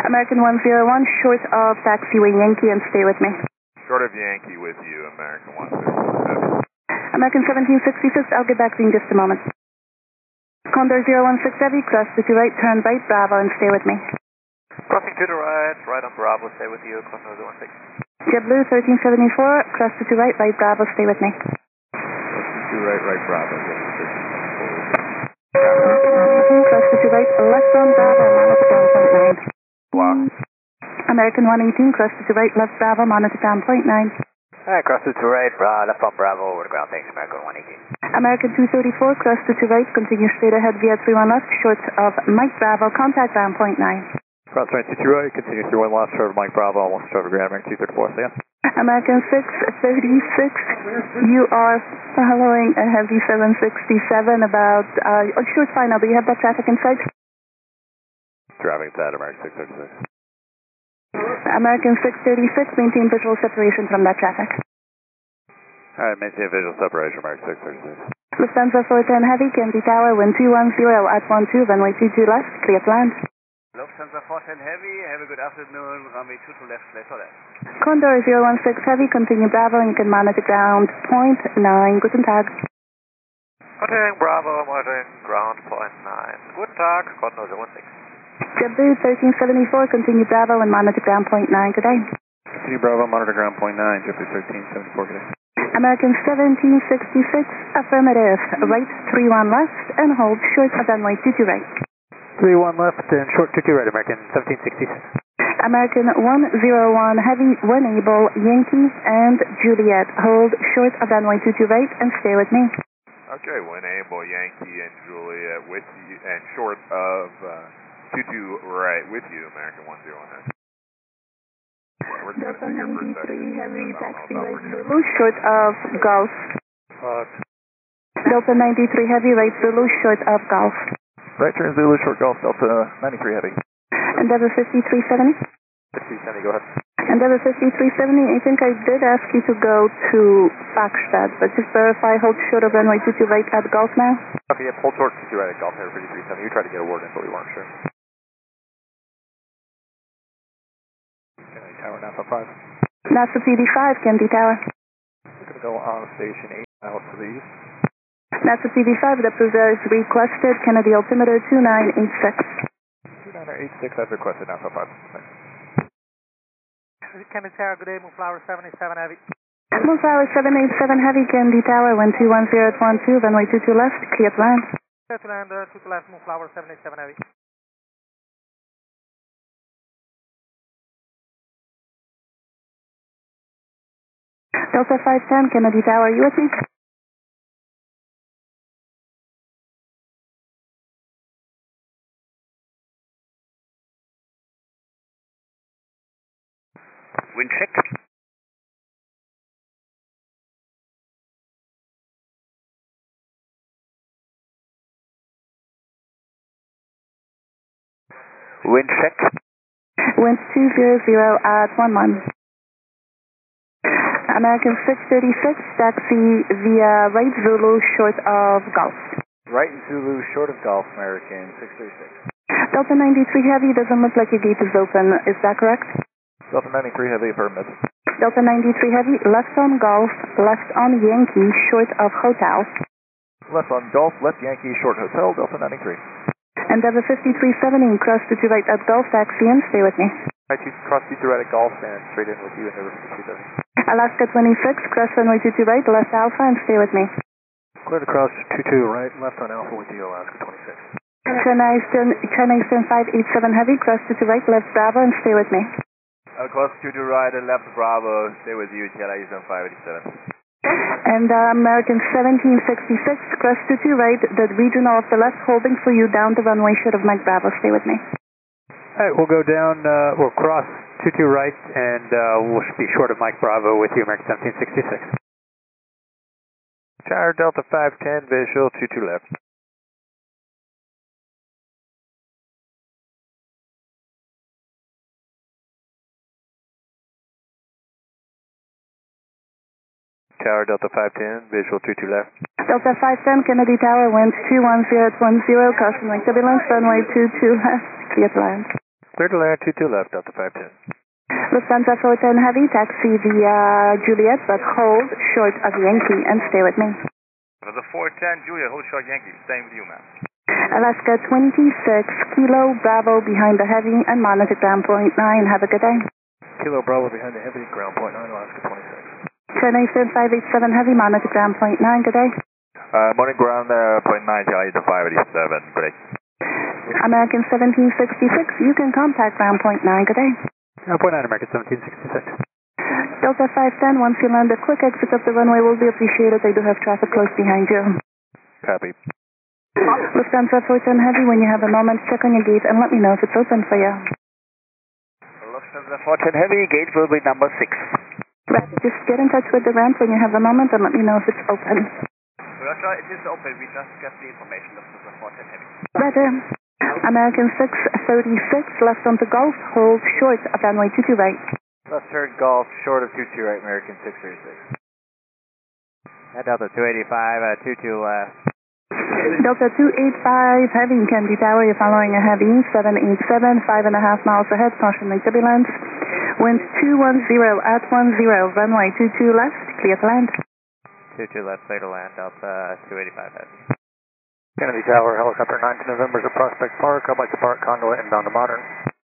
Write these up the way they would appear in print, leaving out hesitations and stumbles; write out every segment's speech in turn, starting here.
American 101, short of taxiway Yankee and stay with me. Short of Yankee with you, American 101. American 1766, I'll get back to you in just a moment. Condor 016 Heavy, cross to right, turn right, Bravo, and stay with me. Crossing to the right, right on Bravo, stay with you, Condor 016. JetBlue 1374, cross to right, right, Bravo, stay with me. To right, Bravo. Cross to right, left on Bravo, monitor down point 9. Block. American 118, cross to right, left Bravo, monitor down point 9. Alright, cross to right, left on Bravo, over the ground, thanks, American 118. American 234, cross to right, continue straight ahead via 31 left, short of Mike Bravo, contact ground point 9. Cross 22 right, continue through 1 left, short of Mike Bravo, almost over Grand American 234, say again. American 636, you are following a heavy 767 about, short final, do you have that traffic in sight? Driving that, American 636. American 636, maintain visual separation from that traffic. Alright, maintain visual separation, American 636. Lufthansa 410 Heavy, Kennedy Tower, wind 210 at 12, runway 22 left, clear to land. Lufthansa 410 Heavy, have a good afternoon, runway 22 left, clear to land. Condor 016 Heavy, continue Bravo, and you can monitor ground point 9, guten Tag. Monitoring Bravo, monitoring ground point 9. Guten Tag, Condor 016. JetBlue 1374, continue Bravo and monitor ground point 9, good day. Continue Bravo, monitor ground point 9, JetBlue 1374, good day. American 1766, affirmative, right 31 left, and hold short of runway 22 right. 31 left and short 22 right, American 1766. American 101 Heavy, when able, Yankee and Juliet, hold short of runway 22 right and stay with me. Okay, when able, Yankee and Juliet with you, and short of 22 right with you, American 101. We're going to sit here for a second. Heavy, taxi right, Zulu, short of Golf. Delta 93 Heavy, right Zulu, short of Golf. Right turn Zulu, short Golf, Delta 93 Heavy. Endeavor 5370. 5370, go ahead. Endeavor 5370, I think I did ask you to go to Bachstadt, but just verify, hold short of runway 22 right at Golf now. Okay, yep, hold short 22 right at Golf, Endeavor 5370. You tried to get a word in, but we weren't sure. Kennedy Tower, NASA 5. NASA PD5, Kennedy Tower. We're going to go on station 8 miles to the east. NASA PD5, the preserve requested, Kennedy altimeter 2986. 2986 as requested, NASA 5. Thanks. Kennedy Tower, good day, Moonflower 77 Heavy. Moonflower 787 Heavy, Kennedy Tower, wind 210 at 12, runway 22 left, clear to land. Clear to land, 2 to left, Moonflower 787 Heavy. Delta 510, Kennedy Tower, you with me? Wind check. Wind check. Wind 200 at 11. American 636, taxi via right Zulu, short of Golf. Right Zulu, short of Golf, American 636. Delta 93 Heavy, doesn't look like your gate is open, is that correct? Delta 93 Heavy, affirmative. Delta 93 Heavy, left on Golf, left on Yankee, short of Hotel. Left on Golf, left Yankee, short Hotel, Delta 93. Endeavor 5370, cross to right at Golf, taxi in, stay with me. Right, cross 22 right at Golf and straight in with you, Endeavor 5370. Alaska 26, cross runway 22 right, left Alpha, and stay with me. Clear to cross 22 right, left on Alpha with you, Alaska 26. China Eastern 587 Heavy, cross to right, left Bravo, and stay with me. Cross to the right and left Bravo, stay with you, China Eastern 587. And American 1766, cross to right, the regional of the left, holding for you down the runway short of Mike Bravo, stay with me. Alright, we'll go down, we'll cross 22 right, and we'll be short of Mike Bravo with you, American 1766. Tower Delta 510, visual 22 left. Tower Delta 510, visual 22 left. Delta 510, Kennedy Tower, wind 210 at 10, crossing like turbulence, runway 22 left, clear to land. Clear to land, 22 left, Delta 510. Lufthansa 410 Heavy, taxi via Juliet, but hold short of Yankee and stay with me. The 410 Juliet, hold short Yankee, staying with you, ma'am. Alaska 26 Kilo Bravo behind the Heavy and monitor ground point 9. Have a good day. Kilo Bravo behind the Heavy, ground point 9, Alaska 26. Chennai Eastern 587 Heavy, monitor ground point 9. Good day. Morning ground point 9, Charlie to 587, good day. American 1766, you can contact ground point 9. Good day. Ground point 9, American 1766. Delta 510, once you land, a quick exit of the runway will be appreciated. They do have traffic close behind you. Copy. Lufthansa 410 Heavy, when you have a moment, check on your gate and let me know if it's open for you. Lufthansa 410 Heavy, gate will be number 6. Right, just get in touch with the ramp when you have a moment and let me know if it's open. Roger, it is open. We just got the information. Lufthansa 410 Heavy. Roger. American 636, left onto Golf, hold short of runway 22 right. Left turn Golf, short of 22 right, American 636. Delta 285, 22 left. Delta 285 Heavy, Kennedy Tower, you're following a Heavy, 787, 5.5 miles ahead, caution lake turbulence. Wind 210 at 10, runway 22 left, clear to land. 22 left, clear to land, Delta 285 Heavy. Kennedy Tower, helicopter 9 to November to Prospect Park. I'd like to park conduit inbound to Modern.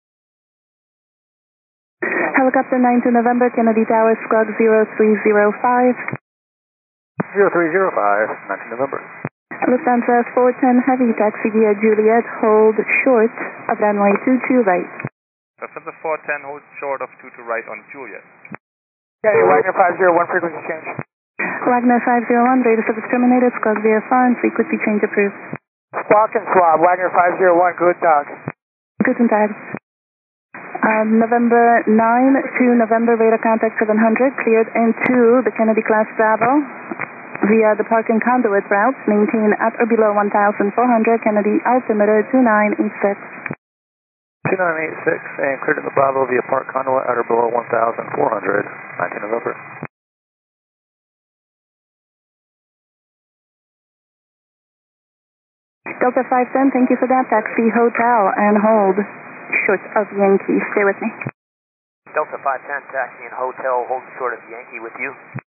Helicopter 9 to November, Kennedy Tower, squawk 0305. 0305, 9 to November. Lufthansa 410 Heavy, taxi via Juliet, hold short of runway 22 right. Lufthansa 410, hold short of 22 right on Juliet. Kennedy Wagner 501, frequency change. Wagner 501, radar service terminated, squawk VFR and frequency change approved. Squawk and swab, Wagner 501, good dog. Guten Tag. November 9 to November, radar contact 700, cleared into the Kennedy class Bravo via the park and conduit route, maintain at or below 1,400, Kennedy altimeter 2986. 2986, and cleared to the Bravo via park conduit at or below 1,400, 19 November. Delta 510, thank you for that. Taxi hotel and hold short of Yankee. Stay with me. Delta 510, taxi and hotel, hold short of Yankee with you.